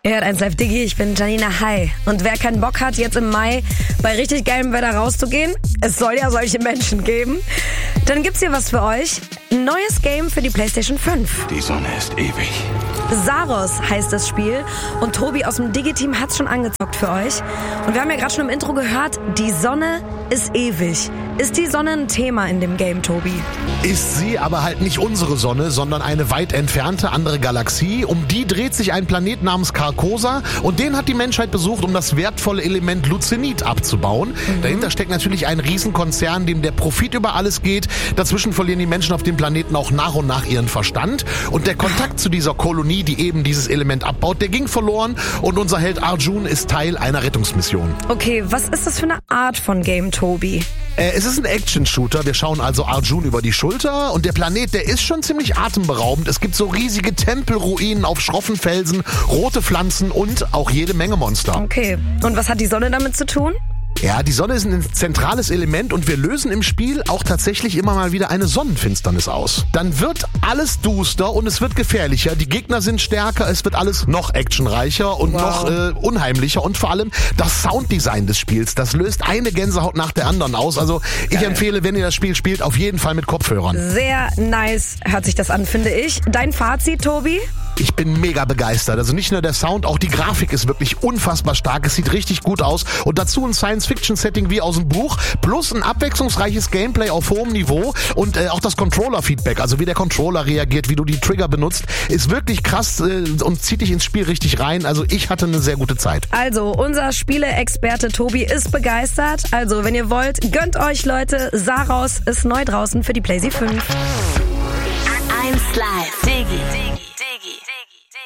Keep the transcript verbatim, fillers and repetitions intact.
Ihr hört eins Live Digi, ich bin Janina Hai. Und wer keinen Bock hat, jetzt im Mai bei richtig geilem Wetter rauszugehen, es soll ja solche Menschen geben, dann gibt's hier was für euch. Ein neues Game für die PlayStation fünf. Die Sonne ist ewig. Saros heißt das Spiel und Tobi aus dem Digi-Team hat's schon angezockt für euch. Und wir haben ja gerade schon im Intro gehört, die Sonne ist ewig. Ist die Sonne ein Thema in dem Game, Tobi? Ist sie, aber halt nicht unsere Sonne, sondern eine weit entfernte andere Galaxie. Um die dreht sich ein Planet namens Carcosa und den hat die Menschheit besucht, um das wertvolle Element Lucenit abzubauen. Mhm. Dahinter steckt natürlich ein Riesenkonzern, dem der Profit über alles geht. Dazwischen verlieren die Menschen auf dem Planeten auch nach und nach ihren Verstand. Und der Kontakt zu dieser Kolonie, die eben dieses Element abbaut, der ging verloren und unser Held Arjun ist Teil einer Rettungsmission. Okay, was ist das für eine Art von Game, Tobi? Äh, es ist ein Action-Shooter. Wir schauen also Arjun über die Schulter und der Planet, der ist schon ziemlich atemberaubend. Es gibt so riesige Tempelruinen auf schroffen Felsen, rote Pflanzen und auch jede Menge Monster. Okay, und was hat die Sonne damit zu tun? Ja, die Sonne ist ein zentrales Element und wir lösen im Spiel auch tatsächlich immer mal wieder eine Sonnenfinsternis aus. Dann wird alles duster und es wird gefährlicher. Die Gegner sind stärker, es wird alles noch actionreicher und wow. noch äh, unheimlicher. Und vor allem das Sounddesign des Spiels, das löst eine Gänsehaut nach der anderen aus. Also ich Geil. empfehle, wenn ihr das Spiel spielt, auf jeden Fall mit Kopfhörern. Sehr nice hört sich das an, finde ich. Dein Fazit, Tobi? Ich bin mega begeistert. Also nicht nur der Sound, auch die Grafik ist wirklich unfassbar stark. Es sieht richtig gut aus. Und dazu ein Science-Fiction-Setting wie aus dem Buch. Plus ein abwechslungsreiches Gameplay auf hohem Niveau. Und äh, auch das Controller-Feedback, also wie der Controller reagiert, wie du die Trigger benutzt, ist wirklich krass äh, und zieht dich ins Spiel richtig rein. Also ich hatte eine sehr gute Zeit. Also unser Spiele-Experte Tobi ist begeistert. Also wenn ihr wollt, gönnt euch, Leute. Saros ist neu draußen für die PlayStation fünf. eins Live Digi.